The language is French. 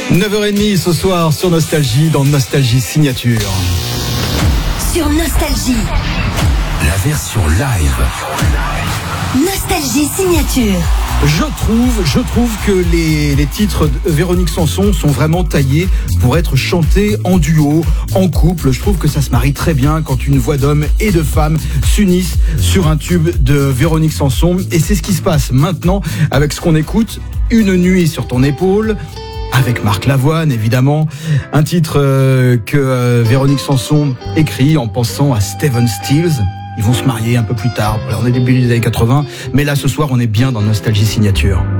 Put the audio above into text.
9h30 ce soir sur Nostalgie, dans Nostalgie Signature. Sur Nostalgie, la version live. Nostalgie Signature. Je trouve que les titres de Véronique Sanson sont vraiment taillés pour être chantés en duo, en couple. Je trouve que ça se marie très bien quand une voix d'homme et de femme s'unissent sur un tube de Véronique Sanson. Et c'est ce qui se passe maintenant avec ce qu'on écoute, Une nuit sur ton épaule, avec Marc Lavoine évidemment. Un titre que Véronique Sanson écrit en pensant à Stephen Stills. Ils vont se marier un peu plus tard. On est début des années 80, mais là ce soir on est bien dans Nostalgie Signature.